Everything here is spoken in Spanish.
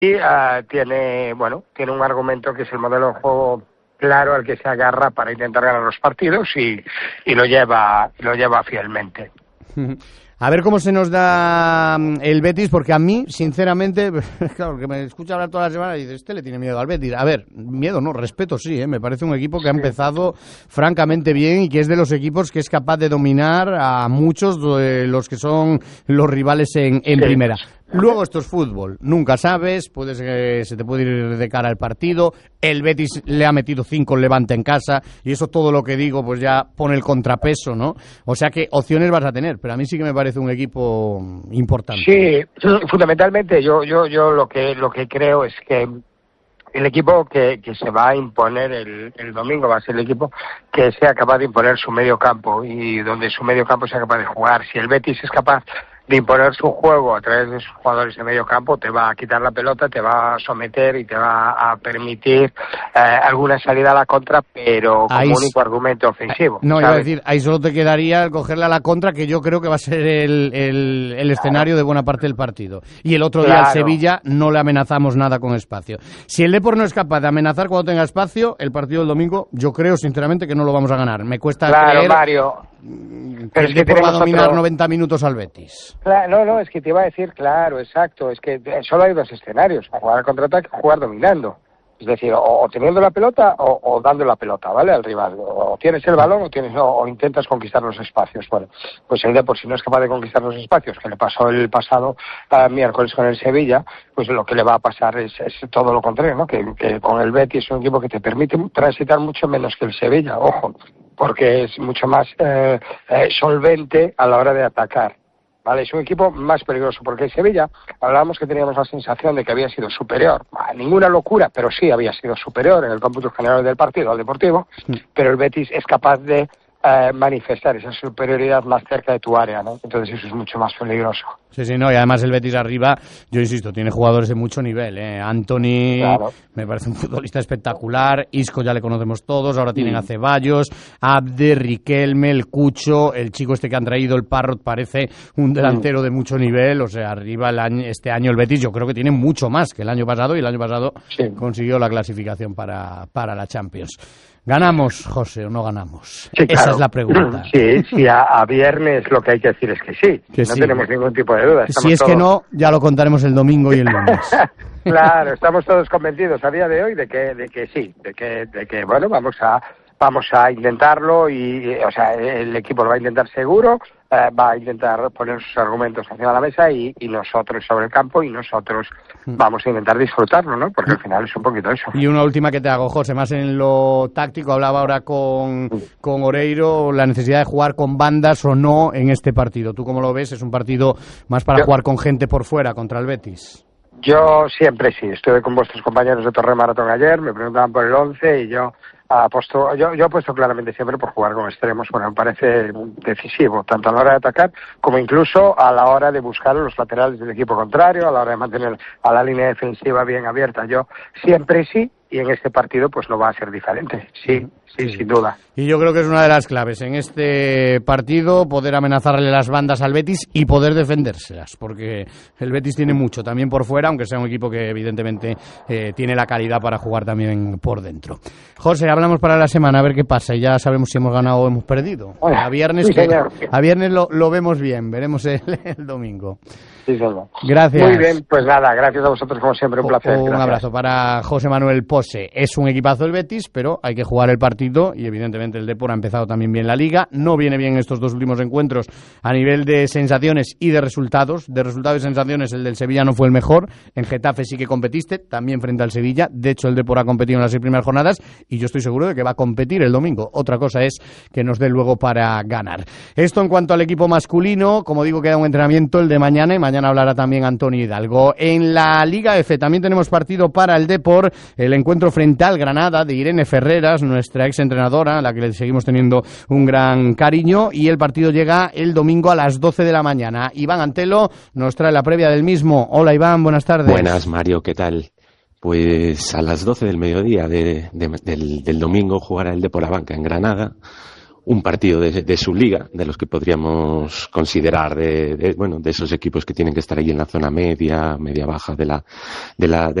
y tiene un argumento que es el modelo de juego claro al que se agarra para intentar ganar los partidos y lo lleva fielmente. A ver cómo se nos da el Betis, porque a mí, sinceramente, claro, que me escucha hablar toda la semana y dice, le tiene miedo al Betis. A ver, miedo no, respeto sí, me parece un equipo que ha empezado francamente bien y que es de los equipos que es capaz de dominar a muchos de los que son los rivales en primera. Luego esto es fútbol, nunca sabes, se te puede ir de cara al partido, el Betis le ha metido 5 al Levante en casa y eso todo lo que digo pues ya pone el contrapeso, ¿no? O sea que opciones vas a tener, pero a mí sí que me parece un equipo importante. Sí, fundamentalmente yo lo que creo es que el equipo que se va a imponer el domingo va a ser el equipo que sea capaz de imponer su medio campo y donde su medio campo sea capaz de jugar. Si el Betis es capaz de imponer su juego a través de sus jugadores de medio campo, te va a quitar la pelota, te va a someter y te va a permitir alguna salida a la contra, pero como único argumento ofensivo. No, iba a decir, ahí solo te quedaría el cogerle a la contra, que yo creo que va a ser el escenario de buena parte del partido. Y el otro día al Sevilla no le amenazamos nada con espacio. Si el Depor no es capaz de amenazar cuando tenga espacio, el partido del domingo, yo creo sinceramente que no lo vamos a ganar. Me cuesta creer, Mario, que el Depor va a dominar 90 minutos al Betis. No, es que te iba a decir, claro, exacto, es que solo hay 2 escenarios, jugar al contraataque o jugar dominando. Es decir, o teniendo la pelota o dando la pelota, ¿vale?, al rival. O tienes el balón o intentas conquistar los espacios. Bueno, pues el Depor, si no es capaz de conquistar los espacios, que le pasó el pasado miércoles con el Sevilla, pues lo que le va a pasar es todo lo contrario, ¿no? Que con el Betis es un equipo que te permite transitar mucho menos que el Sevilla, ojo, porque es mucho más solvente a la hora de atacar. Vale, es un equipo más peligroso, porque en Sevilla hablábamos que teníamos la sensación de que había sido superior, ninguna locura, pero sí había sido superior en el cómputo general del partido al Deportivo, pero el Betis es capaz de manifestar esa superioridad más cerca de tu área, ¿no? Entonces eso es mucho más peligroso. Sí, no, y además el Betis arriba, yo insisto, tiene jugadores de mucho nivel, Anthony, claro, me parece un futbolista espectacular, Isco ya le conocemos todos, ahora tienen a Ceballos, Abde, Riquelme, el Cucho, el chico este que han traído, el Parrot, parece un delantero de mucho nivel, o sea, arriba este año el Betis yo creo que tiene mucho más que el año pasado, y el año pasado consiguió la clasificación para la Champions. ¿Ganamos, José, o no ganamos? Sí, claro. Esa es la pregunta. Sí, a viernes lo que hay que decir es que sí. Que no tenemos ningún tipo de duda. Si es todos... que no, ya lo contaremos el domingo y el lunes. Claro, estamos todos convencidos a día de hoy de que sí, de que bueno, vamos a intentarlo o sea, el equipo lo va a intentar seguro, va a intentar poner sus argumentos encima de la mesa y nosotros sobre el campo y nosotros vamos a intentar disfrutarlo, ¿no? Porque al final es un poquito eso. Y una última que te hago, José, más en lo táctico, hablaba ahora con Oreiro, la necesidad de jugar con bandas o no en este partido. ¿Tú cómo lo ves? ¿Es un partido más para jugar con gente por fuera contra el Betis? Yo siempre sí, estuve con vuestros compañeros de Torre Maratón ayer, me preguntaban por el 11 y yo apuesto claramente siempre por jugar con extremos. Bueno, me parece decisivo, tanto a la hora de atacar como incluso a la hora de buscar los laterales del equipo contrario, a la hora de mantener a la línea defensiva bien abierta. Yo siempre sí, y en este partido pues no va a ser diferente, sí, sin duda. Y yo creo que es una de las claves en este partido, poder amenazarle las bandas al Betis y poder defendérselas, porque el Betis tiene mucho también por fuera, aunque sea un equipo que evidentemente tiene la calidad para jugar también por dentro. José, hablamos para la semana, a ver qué pasa, y ya sabemos si hemos ganado o hemos perdido. A viernes, a viernes lo vemos bien, veremos el domingo. Sí, señor. Gracias. Muy bien, pues nada, gracias a vosotros como siempre, un placer. Un abrazo para José Manuel Pose. Es un equipazo el Betis, pero hay que jugar el partido y evidentemente el Depor ha empezado también bien la Liga. No viene bien estos 2 últimos encuentros a nivel de sensaciones y de resultados. De resultados y sensaciones el del Sevilla no fue el mejor. En Getafe sí que competiste, también frente al Sevilla. De hecho el Depor ha competido en las 6 primeras jornadas y yo estoy seguro de que va a competir el domingo. Otra cosa es que nos dé luego para ganar. Esto en cuanto al equipo masculino, como digo, queda un entrenamiento el de mañana y mañana hablará también Antonio Hidalgo. En la Liga F también tenemos partido para el Depor, el encuentro frente al Granada de Irene Ferreras, nuestra exentrenadora, a la que le seguimos teniendo un gran cariño, y el partido llega el domingo a las 12 de la mañana. Iván Antelo nos trae la previa del mismo. Hola Iván, buenas tardes. Buenas Mario, ¿qué tal? Pues a las 12 del mediodía del domingo jugará el Depor Abanca en Granada, un partido de su liga, de los que podríamos considerar de esos equipos que tienen que estar ahí en la zona media baja de la